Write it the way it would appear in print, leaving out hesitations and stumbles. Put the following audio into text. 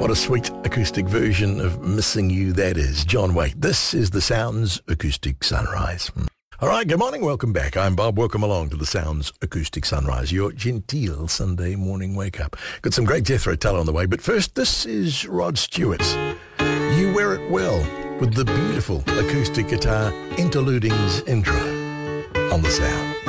What a sweet acoustic version of Missing You that is. John Waite. This is the Sounds Acoustic Sunrise. All right, good morning. Welcome back. I'm Bob. Welcome along to the Sounds Acoustic Sunrise, your genteel Sunday morning wake-up. Got some great Jethro Tull on the way, but first, this is Rod Stewart's You Wear It Well with the beautiful acoustic guitar interludings intro on the Sound.